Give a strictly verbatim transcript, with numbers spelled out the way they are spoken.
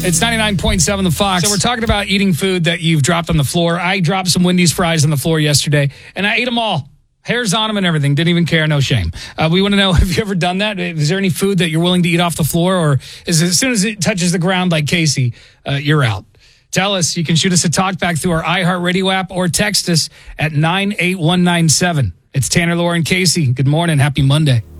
It's ninety-nine point seven The Fox. So we're talking about eating food that you've dropped on the floor. I dropped some Wendy's fries on the floor yesterday, and I ate them all. Hairs on them and everything. Didn't even care. No shame. Uh, we want to know, have you ever done that? Is there any food that you're willing to eat off the floor? Or is it, as soon as it touches the ground like Casey, uh, you're out? Tell us. You can shoot us a talk back through our iHeartRadio app or text us at nine eight one nine seven. It's Tanner, Laura, and Casey. Good morning. Happy Monday.